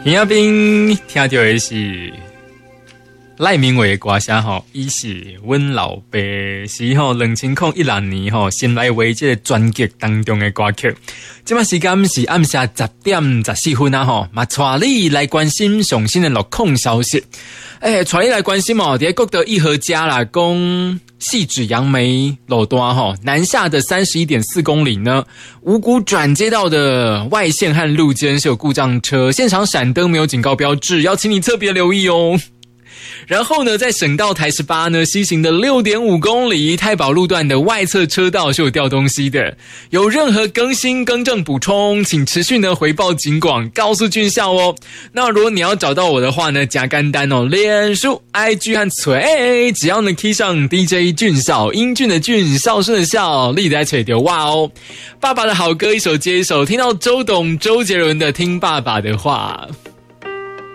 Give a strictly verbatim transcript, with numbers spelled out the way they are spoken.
林亚斌听到的是赖明伟的歌声吼，伊是阮老爸是吼两千零一六年吼先来为这个专辑当中的歌曲。这摆时间是暗下十点十四分啊吼，嘛带你来关心上新的路况消息。诶，带你来关心哦，伫国德一和家啦，讲细指杨梅路段吼，南下的 三十一点四公里呢，五股转接道的外线和路肩是有故障车，现场闪灯没有警告标志，要请你特别留意哦。然后呢，在省道台十八呢，西行的 六点五公里，太保路段的外侧车道是有掉东西的。有任何更新、更正、补充，请持续呢回报警广，告诉军校哦。那如果你要找到我的话呢，加干单哦，脸书、I G 和锤，只要呢 key 上 D J 俊少，英俊的俊，孝顺的孝，立在锤丢哇哦。爸爸的好歌一首接一首，听到周董、周杰伦的《听爸爸的话》。